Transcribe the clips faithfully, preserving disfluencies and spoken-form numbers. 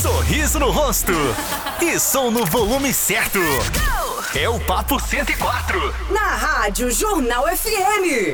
Sorriso no rosto e som no volume certo. É o Papo cento e quatro. Na Rádio Jornal F M.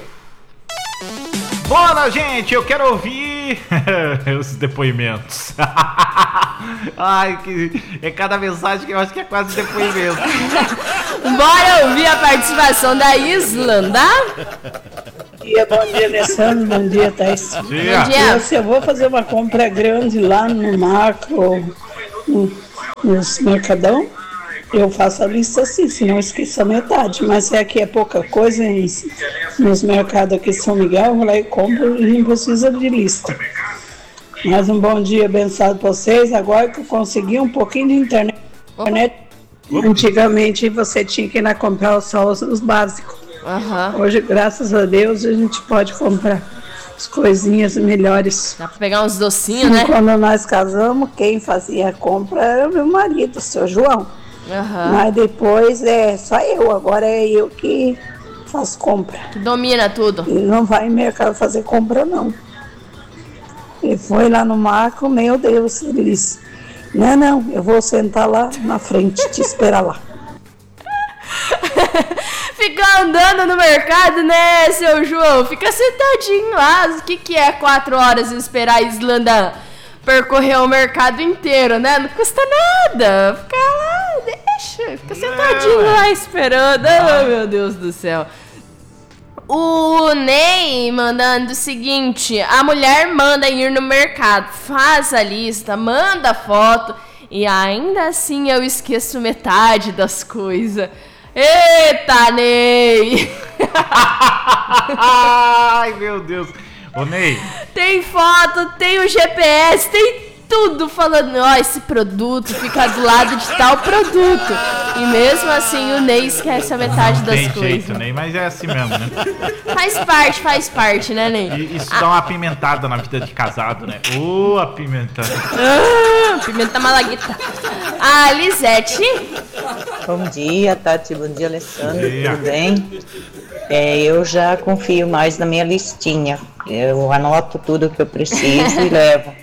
Bora, gente, eu quero ouvir os depoimentos. Ai, que é cada mensagem que eu acho que é quase depoimento. Bora ouvir a participação da Islanda. Bom dia, bom dia, Alessandro. Bom dia, Thaís. Bom dia. Eu, se eu vou fazer uma compra grande lá no Macro, no, nos Mercadão, eu faço a lista assim, senão eu esqueço a metade. Mas se aqui é pouca coisa, em, nos mercados aqui em São Miguel, eu vou lá e compro e não precisa de lista. Mais um bom dia abençoado para vocês. Agora que eu consegui um pouquinho de internet. internet antigamente você tinha que ir lá comprar só os, os básicos. Uhum. Hoje, graças a Deus, a gente pode comprar as coisinhas melhores. Dá pra pegar uns docinhos, né? Quando nós casamos, quem fazia a compra era o meu marido, o seu João. Uhum. Mas depois é só eu, agora é eu que faço compra. Que domina tudo. Ele não vai em mercado fazer compra, não. Ele foi lá no Marco, meu Deus, ele disse, não, não, eu vou sentar lá na frente, te esperar lá. Fica andando no mercado, né, seu João? Fica sentadinho lá. O que, que é quatro horas esperar a Islanda percorrer o mercado inteiro, né? Não custa nada. Fica lá, deixa. Fica sentadinho Não, lá esperando. Oh, meu Deus do céu. O Ney mandando o seguinte: a mulher manda ir no mercado, faz a lista, manda foto e ainda assim eu esqueço metade das coisas. Eita, Ney! Ai, meu Deus. Ô, Ney. Tem foto, tem o G P S, tem tudo falando, ó, esse produto fica do lado de tal produto. E mesmo assim o Ney esquece a metade Não das tem coisas. jeito, Ney, mas é assim mesmo, né? Faz parte, faz parte, né, Ney? E isso dá uma apimentada na vida de casado, né? Ô, oh, apimentada. Ah, pimenta malaguita. A Lisete. Bom dia, Tati. Bom dia, Alessandro. Bom dia. Tudo bem? É, eu já confio mais na minha listinha. Eu anoto tudo que eu preciso e levo.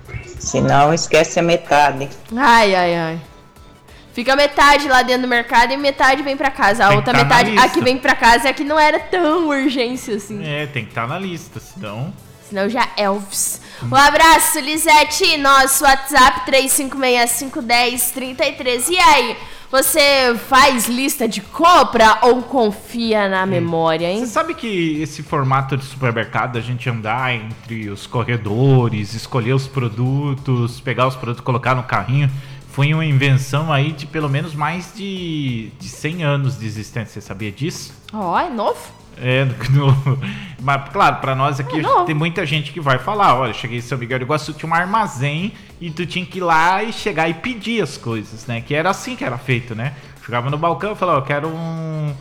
Senão esquece a metade. Ai, ai, ai. Fica metade lá dentro do mercado e metade vem pra casa. A Tem outra que tá na metade, lista. a que vem pra casa é a que não era tão urgência assim. É, tem que estar na lista, senão... Senão já é Elvis. Um abraço, Lisete. Nosso WhatsApp três cinco seis cinco um zero três três. E aí, você faz lista de compra ou confia na memória, hein? Você sabe que esse formato de supermercado, a gente andar entre os corredores, escolher os produtos, pegar os produtos e colocar no carrinho, foi uma invenção aí de pelo menos mais de, de cem anos de existência. Você sabia disso? Ó, oh, é novo? É, no, mas claro, pra nós aqui é tem muita gente que vai falar, olha, cheguei em São Miguel do Iguaçu, tinha um armazém e tu tinha que ir lá e chegar e pedir as coisas, né? Que era assim que era feito, né? Chegava no balcão e falava, eu quero um,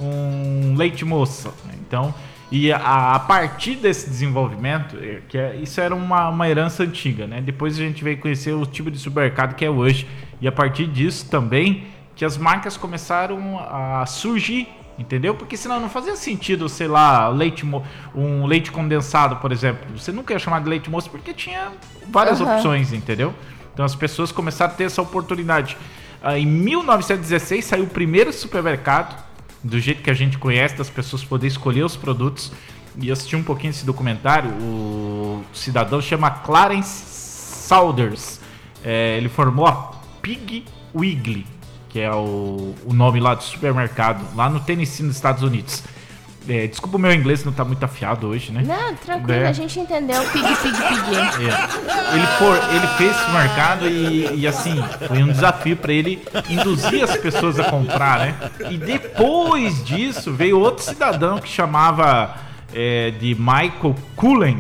um leite moça. Então, e a, a partir desse desenvolvimento, que é, isso era uma, uma herança antiga, né? Depois a gente veio conhecer o tipo de supermercado que é hoje. E a partir disso também, que as marcas começaram a surgir. Entendeu? Porque senão não fazia sentido, sei lá, leite mo- um leite condensado, por exemplo. Você nunca ia chamar de leite moço porque tinha várias Uhum. opções, entendeu? Então as pessoas começaram a ter essa oportunidade. Ah, em mil novecentos e dezesseis saiu o primeiro supermercado, do jeito que a gente conhece, das pessoas poderem escolher os produtos. E eu assisti um pouquinho desse documentário. O cidadão chama Clarence Saunders. É, ele formou a Pig Wiggly, que é o, o nome lá do supermercado, lá no Tennessee, nos Estados Unidos. É, desculpa o meu inglês, não tá muito afiado hoje, né? Não, tranquilo, É. a gente entendeu. Pig, pig, pig. É. Ele, for, ele fez esse mercado e, e assim, foi um desafio para ele induzir as pessoas a comprar, né? E depois disso, veio outro cidadão que chamava é, de Michael Cullen.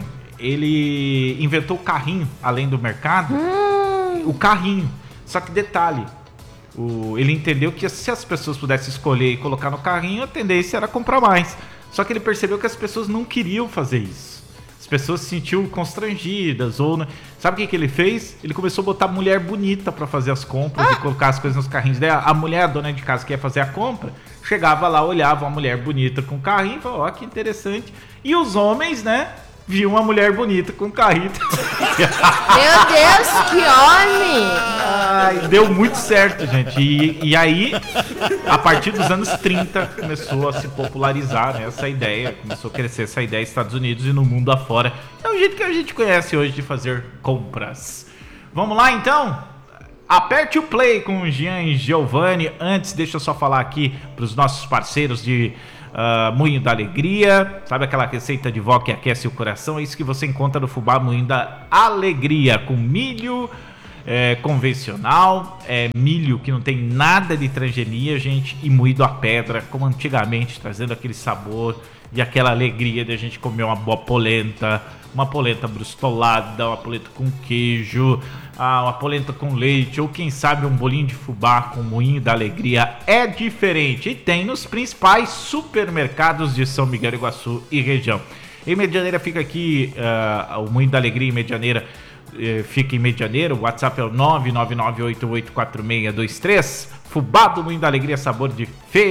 Ele inventou o carrinho, além do mercado, Hum. o carrinho. Só que detalhe, o, ele entendeu que se as pessoas pudessem escolher e colocar no carrinho, a tendência era comprar mais. Só que ele percebeu que as pessoas não queriam fazer isso. As pessoas se sentiam constrangidas. Ou não... Sabe o que, que ele fez? Ele começou a botar mulher bonita para fazer as compras ah. e colocar as coisas nos carrinhos dela. A mulher, a dona de casa que ia fazer a compra, chegava lá, olhava uma mulher bonita com o carrinho e falava, ó, que interessante. E os homens, né, viu uma mulher bonita com um carrito. Meu Deus, que homem! Ai, deu muito certo, gente. E, e aí, a partir dos anos trinta, começou a se popularizar, né, essa ideia. Começou a crescer essa ideia nos Estados Unidos e no mundo afora. É o jeito que a gente conhece hoje de fazer compras. Vamos lá, então? Aperte o play com o Jean e Giovanni. Antes, deixa eu só falar aqui para os nossos parceiros de uh, Moinho da Alegria. Sabe aquela receita de vó que aquece o coração? É isso que você encontra no fubá Moinho da Alegria, com milho é, convencional, é, milho que não tem nada de transgenia, gente, e moído a pedra, como antigamente, trazendo aquele sabor e aquela alegria de a gente comer uma boa polenta, uma polenta brustolada, uma polenta com queijo, ah, uma polenta com leite, ou quem sabe um bolinho de fubá com Moinho da Alegria. É diferente e tem nos principais supermercados de São Miguel do Iguaçu e região. Em Medianeira fica aqui, uh, o Moinho da Alegria em Medianeira uh, fica em Medianeira, o WhatsApp é o nove nove nove oito oito quatro seis dois três. Fubá do Moinho da Alegria, sabor de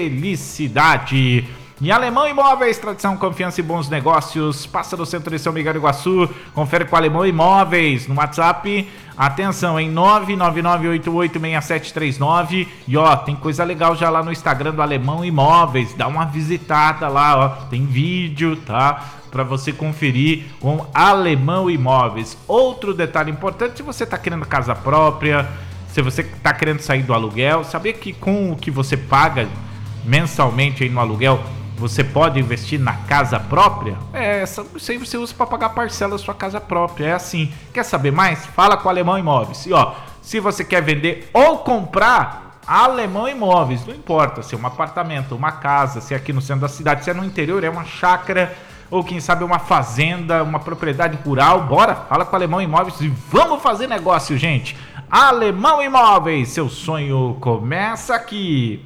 felicidade. Em Alemão Imóveis, tradição, confiança e bons negócios. Passa no centro de São Miguel do Iguaçu. Confere com Alemão Imóveis. No WhatsApp, atenção, em nove nove nove oito oito seis sete três nove. E ó, tem coisa legal já lá no Instagram do Alemão Imóveis. Dá uma visitada lá, ó. Tem vídeo, tá? Para você conferir com Alemão Imóveis. Outro detalhe importante, se você tá querendo casa própria, se você tá querendo sair do aluguel, sabia que com o que você paga mensalmente aí no aluguel, você pode investir na casa própria? É, isso aí você usa para pagar parcela da sua casa própria. É assim. Quer saber mais? Fala com a Alemão Imóveis. E ó, se você quer vender ou comprar, Alemão Imóveis. Não importa se é um apartamento, uma casa, se é aqui no centro da cidade, se é no interior, é uma chácara, ou quem sabe uma fazenda, uma propriedade rural. Bora, fala com a Alemão Imóveis e vamos fazer negócio, gente. Alemão Imóveis, seu sonho começa aqui.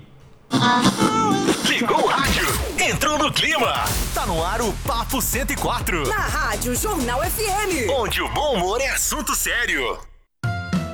Ligou o rádio, entrou no clima. Tá no ar o Papo cento e quatro. Na Rádio Jornal F M. Onde o bom humor é assunto sério.